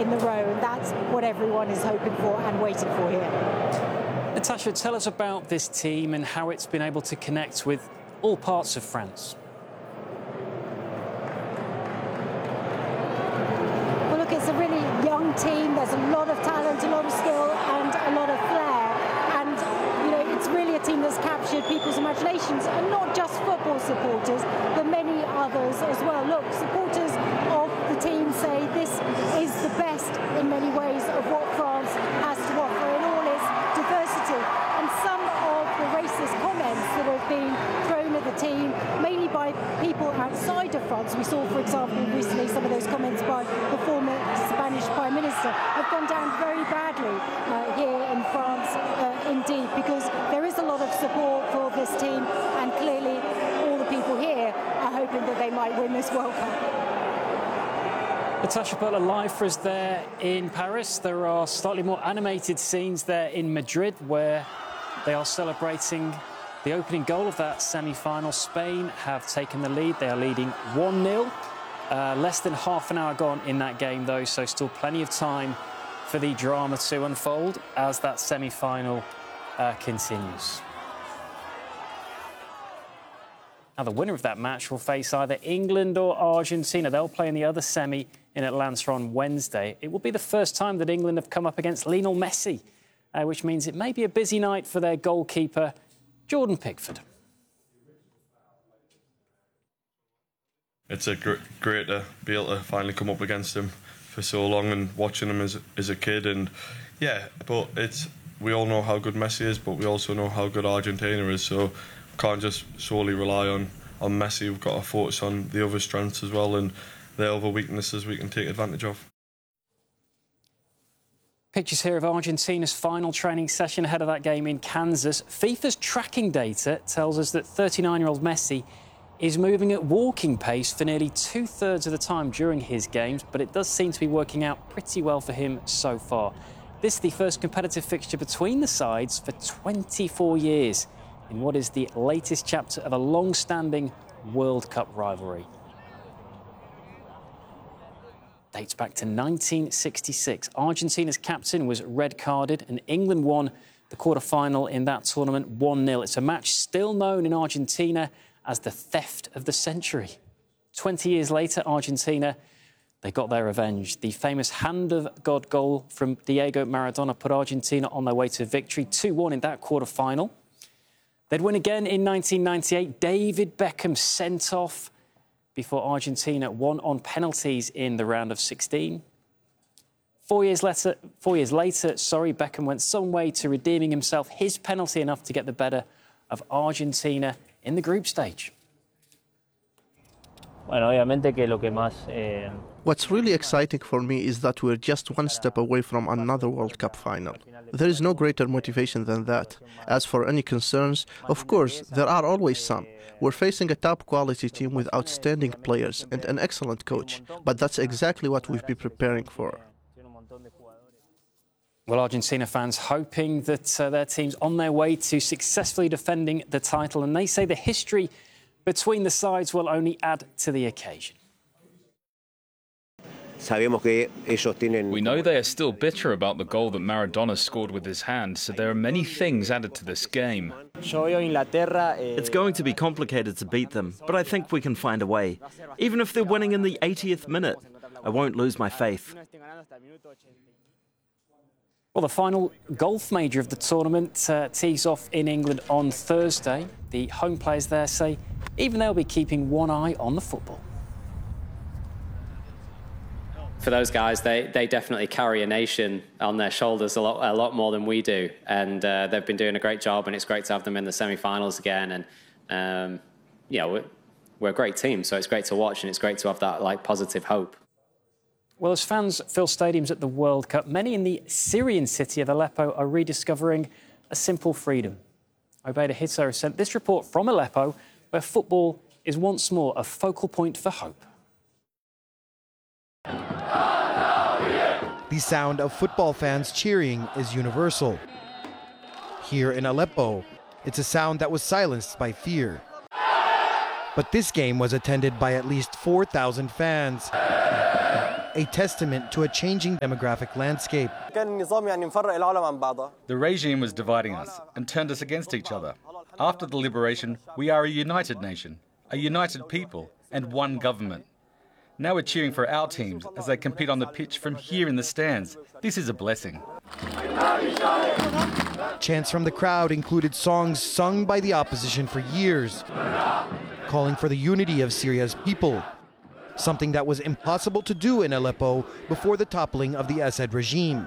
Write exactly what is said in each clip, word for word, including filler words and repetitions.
in the row, and that's what everyone is hoping for and waiting for here. Natasha, tell us about this team and how it's been able to connect with all parts of France. Well, look, it's a really young team. There's a lot of talent, a lot of skill, and a lot of flair. And, you know, it's really a team that's captured people's imaginations, and not just football supporters, but many others as well. Look, supporters of the team say this is the best in many ways of what France has to offer in all its diversity. And some of the racist comments that have been thrown at the team, mainly by people outside of France, we saw, for example, recently some of those comments by the former Spanish Prime Minister, have gone down very badly uh, here in France, uh, indeed, because there is a lot of support for this team, and clearly all the people here are hoping that they might win this World Cup. Natasha Butler live for us there in Paris. There are slightly more animated scenes there in Madrid where they are celebrating the opening goal of that semi-final. Spain have taken the lead. They are leading one nil. Uh, less than half an hour gone in that game, though, so still plenty of time for the drama to unfold as that semi-final uh, continues. Now, the winner of that match will face either England or Argentina. They'll play in the other semi in Atlanta on Wednesday. It will be the first time that England have come up against Lionel Messi, uh, which means it may be a busy night for their goalkeeper, Jordan Pickford. It's a gr great to be able to finally come up against him for so long and watching him as, as a kid. And yeah, but it's we all know how good Messi is, but we also know how good Argentina is. So can't just solely rely on, on Messi. We've got to focus on the other strengths as well and the other weaknesses we can take advantage of. Pictures here of Argentina's final training session ahead of that game in Kansas. FIFA's tracking data tells us that thirty-nine-year-old Messi is moving at walking pace for nearly two-thirds of the time during his games, but it does seem to be working out pretty well for him so far. This is the first competitive fixture between the sides for twenty-four years in what is the latest chapter of a long-standing World Cup rivalry. Dates back to nineteen sixty-six. Argentina's captain was red-carded and England won the quarter-final in that tournament one nil. It's a match still known in Argentina as the theft of the century. twenty years later, Argentina, they got their revenge. The famous hand of God goal from Diego Maradona put Argentina on their way to victory, two one in that quarter-final. They'd win again in nineteen ninety-eight. David Beckham sent off before Argentina won on penalties in the round of sixteen. Four years later, four years later, sorry, Beckham went some way to redeeming himself. His penalty enough to get the better of Argentina in the group stage. What's really exciting for me is that we're just one step away from another World Cup final. There is no greater motivation than that. As for any concerns, of course, there are always some. We're facing a top-quality team with outstanding players and an excellent coach, but that's exactly what we've been preparing for. Well, Argentina fans hoping that uh, their team's on their way to successfully defending the title, and they say the history between the sides will only add to the occasion. We know they are still bitter about the goal that Maradona scored with his hand, so there are many things added to this game. It's going to be complicated to beat them, but I think we can find a way. Even if they're winning in the eightieth minute, I won't lose my faith. Well, the final golf major of the tournament uh, tees off in England on Thursday. The home players there say even they'll be keeping one eye on the football. For those guys, they, they definitely carry a nation on their shoulders a lot, a lot more than we do. And uh, they've been doing a great job, and it's great to have them in the semi-finals again. And, um, yeah, we're, we're a great team, so it's great to watch, and it's great to have that, like, positive hope. Well, as fans fill stadiums at the World Cup, many in the Syrian city of Aleppo are rediscovering a simple freedom. Obeida Hitso sent this report from Aleppo, where football is once more a focal point for hope. The sound of football fans cheering is universal. Here in Aleppo, it's a sound that was silenced by fear. But this game was attended by at least four thousand fans. a testament to a changing demographic landscape. The regime was dividing us and turned us against each other. After the liberation, we are a united nation, a united people, and one government. Now we're cheering for our teams as they compete on the pitch from here in the stands. This is a blessing. Chants from the crowd included songs sung by the opposition for years, calling for the unity of Syria's people, something that was impossible to do in Aleppo before the toppling of the Assad regime.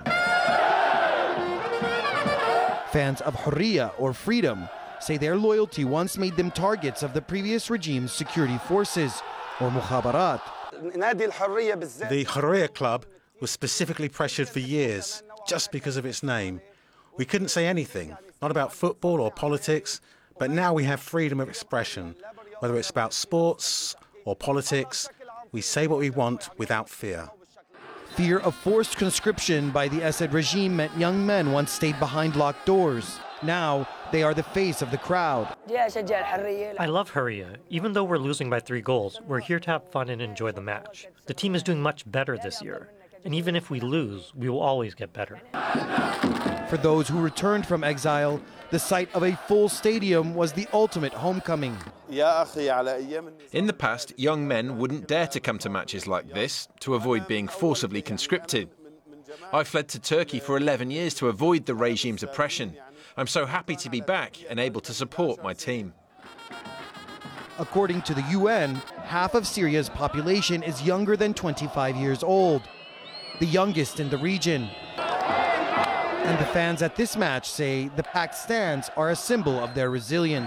Fans of Hurriya, or freedom, say their loyalty once made them targets of the previous regime's security forces, or mukhabarat. The Hurriya Club was specifically pressured for years just because of its name. We couldn't say anything, not about football or politics, but now we have freedom of expression. Whether it's about sports or politics, we say what we want without fear. Fear of forced conscription by the Assad regime meant young men once stayed behind locked doors. Now, they are the face of the crowd. I love Hurriya. Even though we're losing by three goals, we're here to have fun and enjoy the match. The team is doing much better this year. And even if we lose, we will always get better. For those who returned from exile, the sight of a full stadium was the ultimate homecoming. In the past, young men wouldn't dare to come to matches like this to avoid being forcibly conscripted. I fled to Turkey for eleven years to avoid the regime's oppression. I'm so happy to be back and able to support my team. According to the U N, half of Syria's population is younger than twenty-five years old, the youngest in the region. And the fans at this match say the packed stands are a symbol of their resilience.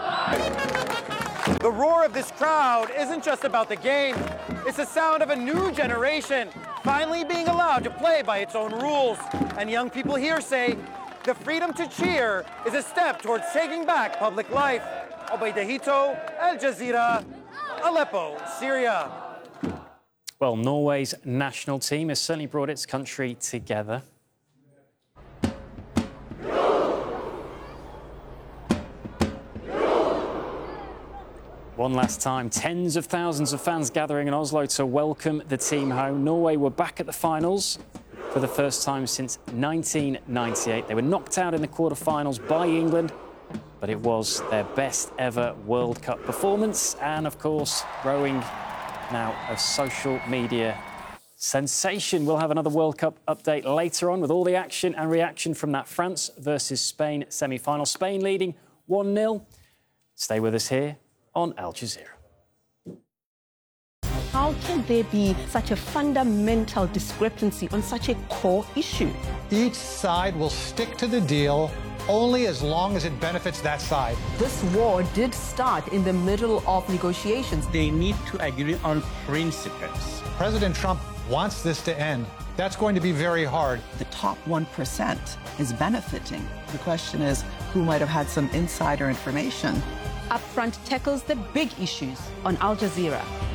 The roar of this crowd isn't just about the game. It's the sound of a new generation finally being allowed to play by its own rules. And young people here say the freedom to cheer is a step towards taking back public life. Obaida Hito, Al Jazeera, Aleppo, Syria. Well, Norway's national team has certainly brought its country together. One last time, tens of thousands of fans gathering in Oslo to welcome the team home. Norway were back at the finals for the first time since nineteen ninety-eight. They were knocked out in the quarterfinals by England, but it was their best ever World Cup performance. And of course, rowing now a social media sensation. We'll have another World Cup update later on with all the action and reaction from that France versus Spain semi-final. Spain leading one nil. Stay with us here on Al Jazeera. How can there be such a fundamental discrepancy on such a core issue? Each side will stick to the deal only as long as it benefits that side. This war did start in the middle of negotiations. They need to agree on principles. President Trump wants this to end. That's going to be very hard. The top one percent is benefiting. The question is, who might have had some insider information? Upfront tackles the big issues on Al Jazeera.